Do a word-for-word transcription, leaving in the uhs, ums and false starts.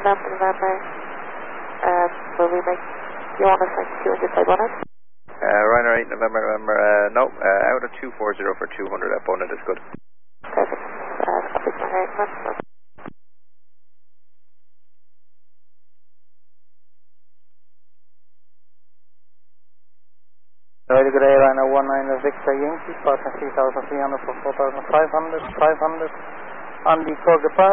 November, November. Um, will we make, you want us like two hundred by bonnet? Uh, Ryanair eight, November, November, uh, no, uh, out of two forty for two hundred at bonnet is good. Perfect. Uh, copy Ryanair eight, November. Very good day, Ryanair one nine Victor Yankee, passing three thousand three hundred for four thousand five hundred, five hundred on the Kroger Pass.